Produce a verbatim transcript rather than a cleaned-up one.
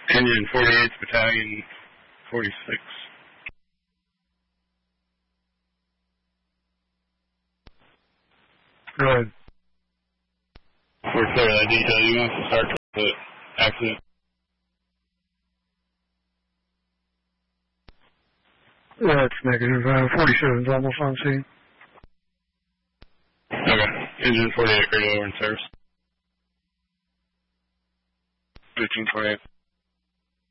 Engine forty-eighth Battalion, forty-six. Go ahead. We're clear that detail. You want to start the accident? That's negative. Uh, forty-seven's almost on scene. Okay. Engine forty-eight, radio over in service. fifteen twenty-eight.